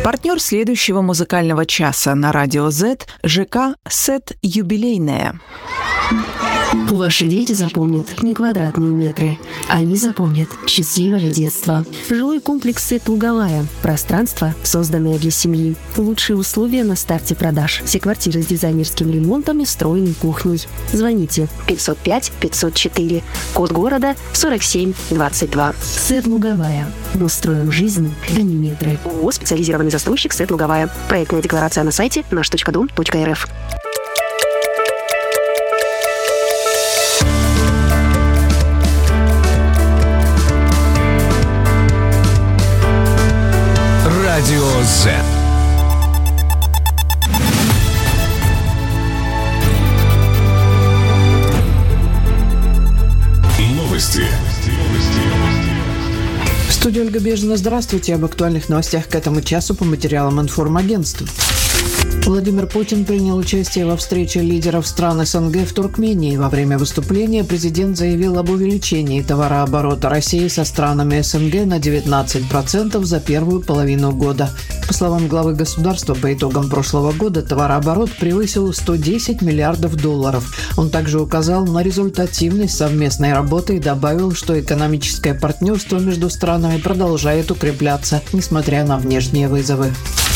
Партнер следующего музыкального часа на Радио Z – ЖК «Сет Юбилейная». Ваши дети запомнят не квадратные метры. Они запомнят счастливое детство. Жилой комплекс «Сет Луговая». Пространство, созданное для семьи. Лучшие условия на старте продаж. Все квартиры с дизайнерским ремонтом и встроенной кухней. Звоните 505-504. Код города 4722. «Сет Луговая». Мы строим жизнь, а не метры. ООО «Специализированный застройщик «Сет Луговая». Проектная декларация на сайте наш.дом.рф. Радио Z. Новости. В студии Ольга Бежина. Здравствуйте. Об актуальных новостях к этому часу по материалам информагентства. Владимир Путин принял участие во встрече лидеров стран СНГ в Туркмении. Во время выступления президент заявил об увеличении товарооборота России со странами СНГ на 19% за первую половину года. По словам главы государства, по итогам прошлого года товарооборот превысил $110 миллиардов. Он также указал на результативность совместной работы и добавил, что экономическое партнерство между странами продолжает укрепляться, несмотря на внешние вызовы.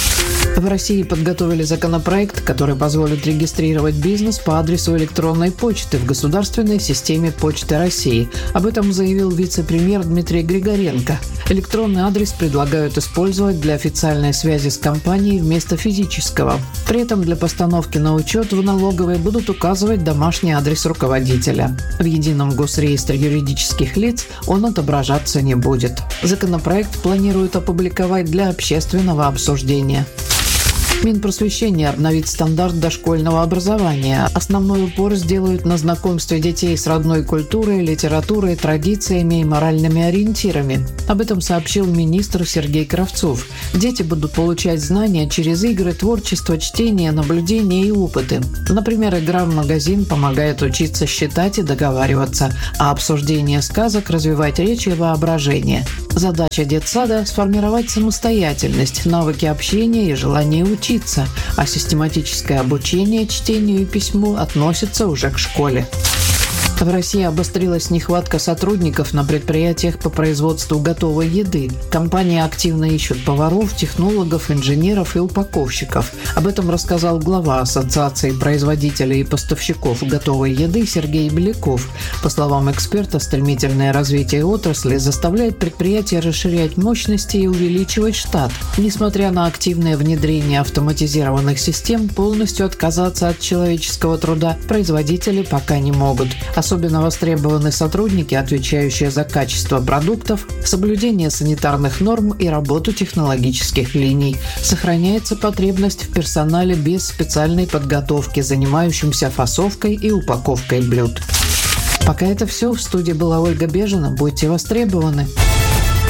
В России подготовили законопроект, который позволит регистрировать бизнес по адресу электронной почты в государственной системе Почты России. Об этом заявил вице-премьер Дмитрий Григоренко. Электронный адрес предлагают использовать для официальной связи с компанией вместо физического. При этом для постановки на учет в налоговой будут указывать домашний адрес руководителя. В едином госреестре юридических лиц он отображаться не будет. Законопроект планируют опубликовать для общественного обсуждения. Минпросвещение обновит стандарт дошкольного образования. Основной упор сделают на знакомстве детей с родной культурой, литературой, традициями и моральными ориентирами. Об этом сообщил министр Сергей Кравцов. Дети будут получать знания через игры, творчество, чтение, наблюдения и опыты. Например, игра в магазин помогает учиться считать и договариваться, а обсуждение сказок – развивать речь и воображение. Задача детсада – сформировать самостоятельность, навыки общения и желание учиться, а систематическое обучение чтению и письму относится уже к школе. В России обострилась нехватка сотрудников на предприятиях по производству готовой еды. Компании активно ищут поваров, технологов, инженеров и упаковщиков. Об этом рассказал глава Ассоциации производителей и поставщиков готовой еды Сергей Беляков. По словам эксперта, стремительное развитие отрасли заставляет предприятия расширять мощности и увеличивать штат. Несмотря на активное внедрение автоматизированных систем, полностью отказаться от человеческого труда производители пока не могут. Особенно востребованы сотрудники, отвечающие за качество продуктов, соблюдение санитарных норм и работу технологических линий. Сохраняется потребность в персонале без специальной подготовки, занимающимся фасовкой и упаковкой блюд. Пока это все. В студии была Ольга Бежина. Будьте востребованы.